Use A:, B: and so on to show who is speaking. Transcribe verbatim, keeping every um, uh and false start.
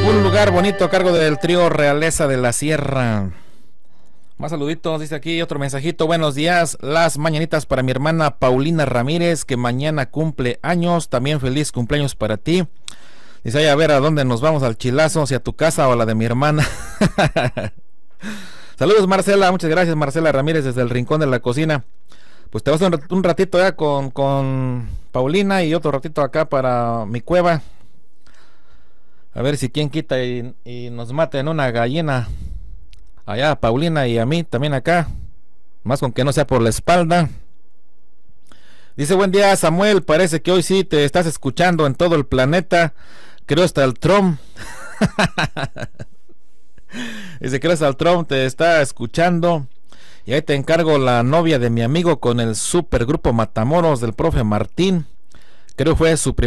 A: Un lugar bonito a cargo del trío Realeza de la Sierra. Más saluditos, dice aquí otro mensajito. Buenos días, las mañanitas para mi hermana Paulina Ramírez, que mañana cumple años. También feliz cumpleaños para ti. Dice, ay, a ver a dónde nos vamos, al Chilazo, si a tu casa o a la de mi hermana. Saludos, Marcela, muchas gracias, Marcela Ramírez, desde el rincón de la cocina. Pues te vas un, un ratito ya con, con Paulina y otro ratito acá para mi cueva. A ver si quien quita y, y nos mata en una gallina. Allá a Paulina y a mí también acá. Más con que no sea por la espalda. Dice, buen día, Samuel. Parece que hoy sí te estás escuchando en todo el planeta. Creo hasta el Trump. Dice, creo hasta el Trump te está escuchando. Y ahí te encargo la novia de mi amigo con el supergrupo Matamoros del profe Martín. Creo fue su primer